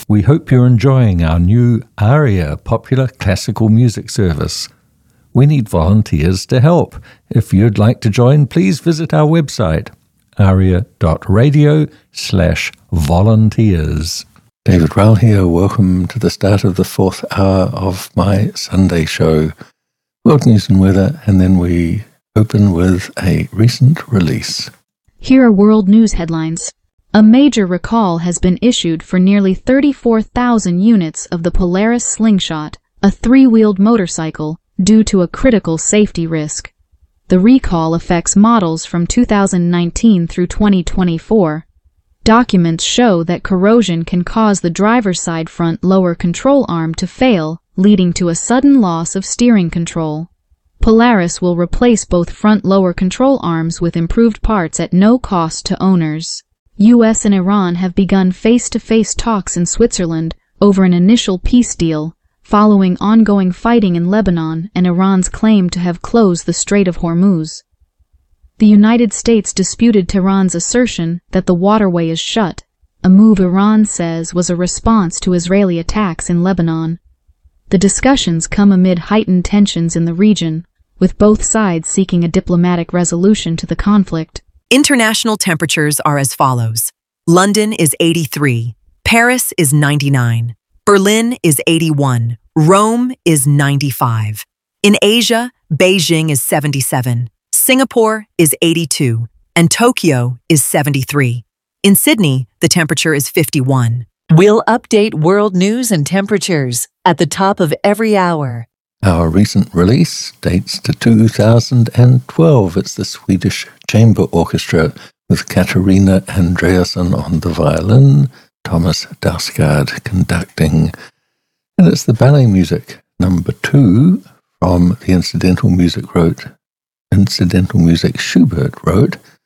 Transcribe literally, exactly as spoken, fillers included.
We hope you're enjoying our new ARIA popular classical music service. We need volunteers to help. If you'd like to join, please visit our website, aria.radio slash volunteers. David Rowell here. Welcome to the start of the fourth hour of my Sunday show, World News and Weather, and then we open with a recent release. Here are world news headlines. A major recall has been issued for nearly thirty-four thousand units of the Polaris Slingshot, a three-wheeled motorcycle, due to a critical safety risk. The recall affects models from two thousand nineteen through twenty twenty-four. Documents show that corrosion can cause the driver's side front lower control arm to fail, leading to a sudden loss of steering control. Polaris will replace both front lower control arms with improved parts at no cost to owners. U S and Iran have begun face-to-face talks in Switzerland over an initial peace deal, following ongoing fighting in Lebanon and Iran's claim to have closed the Strait of Hormuz. The United States disputed Tehran's assertion that the waterway is shut, a move Iran says was a response to Israeli attacks in Lebanon. The discussions come amid heightened tensions in the region, with both sides seeking a diplomatic resolution to the conflict. International temperatures are as follows. London is eighty-three, Paris is ninety-nine, Berlin is eighty-one, Rome is ninety-five. In Asia, Beijing is seventy-seven, Singapore is eighty-two, and Tokyo is seventy-three. In Sydney, the temperature is fifty-one. We'll update world news and temperatures at the top of every hour. Our recent release dates to two thousand twelve. It's the Swedish Chamber Orchestra with Katarina Andreasson on the violin, Thomas Dausgaard conducting. And it's the ballet music, number two, from the incidental music wrote, incidental music Schubert wrote